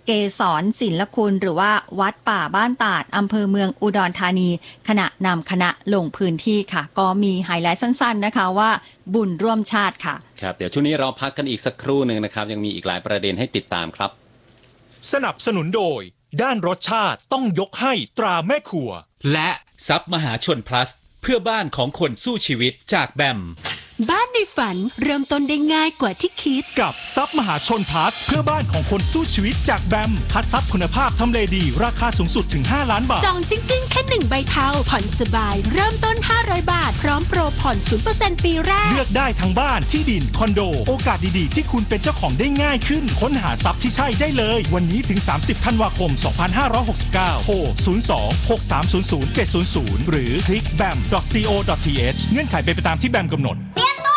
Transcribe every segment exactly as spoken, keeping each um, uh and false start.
เกษรศิลคุณหรือว่าวัดป่าบ้านตาดอำเภอเมืองอุดรธานีขณะนำคณะลงพื้นที่ค่ะก็มีไฮไลท์สั้นๆนะคะว่าบุญร่วมชาติค่ะครับเดี๋ยวช่วงนี้เราพักกันอีกสักครู่หนึ่งนะครับยังมีอีกหลายประเด็นให้ติดตามครับสนับสนุนโดยด้านรสชาติต้องยกให้ตราแม่ครัวและซับมหาชน plus เพื่อบ้านของคนสู้ชีวิตจากแบมบ้านในฝันเริ่มต้นได้ง่ายกว่าที่คิดกับซับมหาชนพลัสเพื่อบ้านของคนสู้ชีวิตจากแบมคัดซับคุณภาพทำเลดีราคาสูงสุดถึงห้าล้านบาทจองจริงๆแค่หนึ่งใบเทาผ่อนสบายเริ่มต้นห้าร้อยบาทพร้อมโปรผ่อน ศูนย์เปอร์เซ็นต์ ปีแรกเลือกได้ทั้งบ้านที่ดินคอนโดโอกาสดีๆที่คุณเป็นเจ้าของได้ง่ายขึ้นค้นหาทรัพย์ที่ใช่ได้เลยวันนี้ถึงสามสิบธันวาคมสองพันห้าร้อยหกสิบเก้าโทรศูนย์ สอง หก สาม ศูนย์ ศูนย์ เจ็ด ศูนย์ ศูนย์หรือคลิก แบม ดอท ซี โอ ดอท ที เอช เงื่อนไขเป็นไปตามที่แบมกำหนด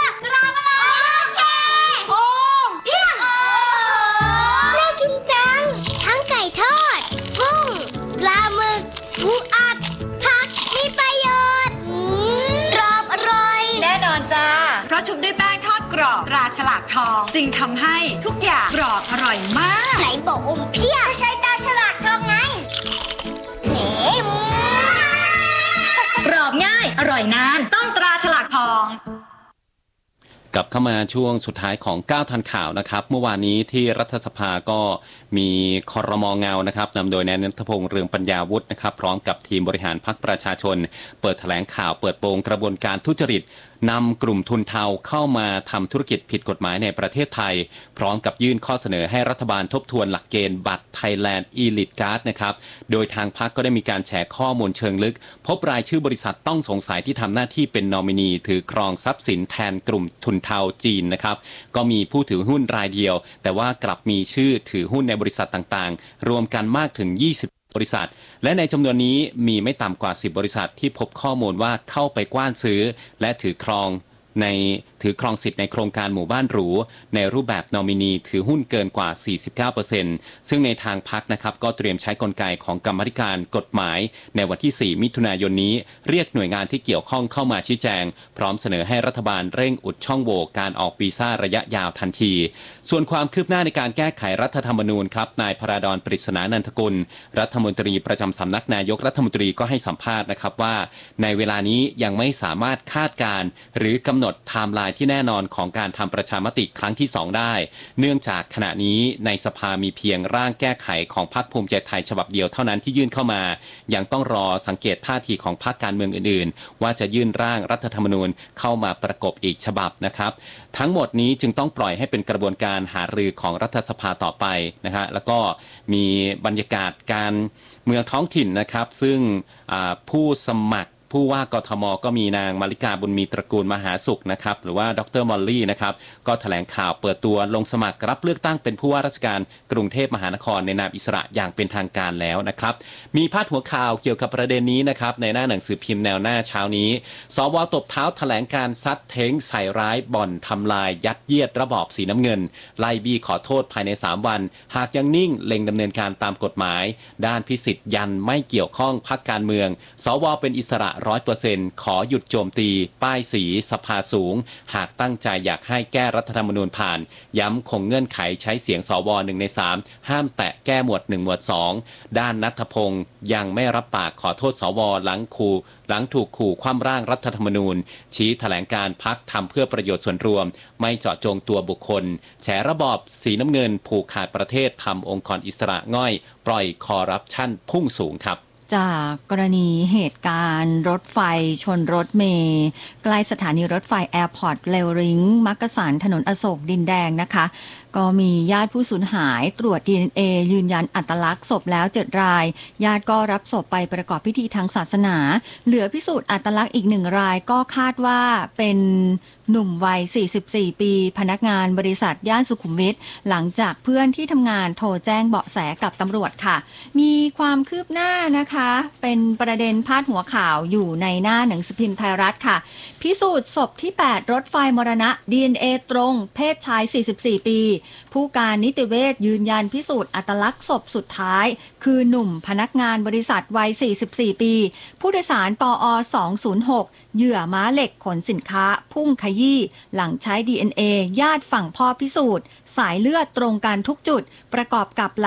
ปูอัดผักมีประโยชน์กรอบอร่อยแน่นอนจ้าเพราะชุบด้วยแป้งทอดกรอบตราฉลากทองจึงทำให้ทุกอย่างกรอบอร่อยมากไหนบอกอมเพี้ยใช้ตราฉลากทองไงเนมกรอบง่ายอร่อยนานต้องตราฉลากทองกลับเข้ามาช่วงสุดท้ายของก้าวทันข่าวนะครับเมื่อวานนี้ที่รัฐสภาก็มีครม.เงานะครับนำโดยนายณัฐพงษ์เรืองปัญญาวุฒินะครับพร้อมกับทีมบริหารพรรคประชาชนเปิดแถลงข่าวเปิดโปงกระบวนการทุจริตนำกลุ่มทุนเทาเข้ามาทำธุรกิจผิดกฎหมายในประเทศไทยพร้อมกับยื่นข้อเสนอให้รัฐบาลทบทวนหลักเกณฑ์บัตร Thailand Elite Card นะครับโดยทางพรรคก็ได้มีการแชร์ข้อมูลเชิงลึกพบรายชื่อบริษัทต้องสงสัยที่ทำหน้าที่เป็นนอมินีถือครองทรัพย์สินแทนกลุ่มทุนเทาจีนนะครับก็มีผู้ถือหุ้นรายเดียวแต่ว่ากลับมีชื่อถือหุ้นในบริษัทต่างๆรวมกันมากถึงยี่สิบบริษัทและในจำนวนนี้มีไม่ต่ำกว่าสิบบริษัทที่พบข้อมูลว่าเข้าไปกว้านซื้อและถือครองในถือครองสิทธิ์ในโครงการหมู่บ้านหรูในรูปแบบนอมินีถือหุ้นเกินกว่า สี่สิบเก้าเปอร์เซ็นต์ ซึ่งในทางพรรคนะครับก็เตรียมใช้กลไกของกรรมาธิการกฎหมายในวันที่สี่มิถุนายนนี้เรียกหน่วยงานที่เกี่ยวข้องเข้ามาชี้แจงพร้อมเสนอให้รัฐบาลเร่งอุดช่องโหว่การออกวีซ่าระยะยาวทันทีส่วนความคืบหน้าในการแก้ไขรัฐธรรมนูญครับนายพราดรปริศนานันทกุลรัฐมนตรีประจำสำนักนายกรัฐมนตรีก็ให้สัมภาษณ์นะครับว่าในเวลานี้ยังไม่สามารถคาดการณ์หรือกำหนดไทม์ไลน์ที่แน่นอนของการทำประชามติครั้งที่สองได้เนื่องจากขณะนี้ในสภามีเพียงร่างแก้ไขของพรรคภูมิใจไทยฉบับเดียวเท่านั้นที่ยื่นเข้ามายังต้องรอสังเกตท่าทีของพรรคการเมืองอื่นๆว่าจะยื่นร่างรัฐธรรมนูญเข้ามาประกบอีกฉบับนะครับทั้งหมดนี้จึงต้องปล่อยให้เป็นกระบวนการหารือของรัฐสภาต่อไปนะฮะแล้วก็มีบรรยากาศการเมืองท้องถิ่นนะครับซึ่งผู้สมัครผู้ว่ากทมก็มีนางมาริกาบุญมีตระกูลมหาสุขนะครับหรือว่าดรมอลลี่นะครับก็แถลงข่าวเปิดตัวลงสมัครรับเลือกตั้งเป็นผู้ว่าราชการกรุงเทพมหานครในนามอิสระอย่างเป็นทางการแล้วนะครับมีพาดหัวข่าวเกี่ยวกับประเด็นนี้นะครับในหน้าหนังสือพิมพ์แนวหน้าเช้านี้สวตบเท้าแถลงการซัดเท้งใส่ร้ายบ่อนทำลายยัดเยียดระบอบสีน้ำเงินไล่บี้ขอโทษภายในสามวันหากยังนิ่งเล็งดำเนินการตามกฎหมายด้านพิสิทธิ์ยันไม่เกี่ยวข้องพรรคการเมืองสวเป็นอิสระร้อยเปอร์เซ็นต์ ขอหยุดโจมตีป้ายสีสภาสูงหากตั้งใจอยากให้แก้รัฐธรรมนูญผ่านย้ำคงเงื่อนไขใช้เสียงสวหนึ่งในสามห้ามแตะแก้หมวดหนึ่งหมวดสองด้านณัฐพงษ์ยังไม่รับปากขอโทษสวหลังขู่หลังถูกขู่คว่ำร่างรัฐธรรมนูญชี้แถลงการพรรคทำเพื่อประโยชน์ส่วนรวมไม่เจาะจงตัวบุคคลแฉระบอบสีน้ำเงินผูกขาดประเทศทำองค์กรอิสระง่อยปล่อยคอร์รัปชันพุ่งสูงครับจากกรณีเหตุการณ์รถไฟชนรถเมล์ใกล้สถานีรถไฟแอร์พอร์ตเรลลิงมักกะสันถนนอโศกดินแดงนะคะก็มีญาติผู้สูญหายตรวจ ดี เอ็น เอ ยืนยันอัตลักษณ์ศพแล้วเจ็ดรายญาติก็รับศพไปประกอบพิธีทางศาสนาเหลือพิสูจน์อัตลักษณ์อีกหนึ่งรายก็คาดว่าเป็นหนุ่มวัยสี่สิบสี่ปีพนักงานบริษัทย่านสุขุมวิทหลังจากเพื่อนที่ทำงานโทรแจ้งเบาะแสกับตำรวจค่ะมีความคืบหน้านะคะเป็นประเด็นพาดหัวข่าวอยู่ในหน้าหนังสือพิมพ์ไทยรัฐค่ะพิสูจน์ศพที่แปดรถไฟมรณะ ดี เอ็น เอ ตรงเพศชายสี่สิบสี่ปีผู้การนิติเวชยืนยันพิสูจน์อัตลักษณ์ศพสุดท้ายคือหนุ่มพนักงานบริษัทวัยสี่สิบสี่ปีผู้โดยสารปอสองศูนย์หกเหยื่อม้าเหล็กขนสินค้าพุ่งขยี้หลังใช้ ดี เอ็น เอ ญาติฝั่งพ่อพิสูจน์สายเลือดตรงกันทุกจุดประกอบกับหลัก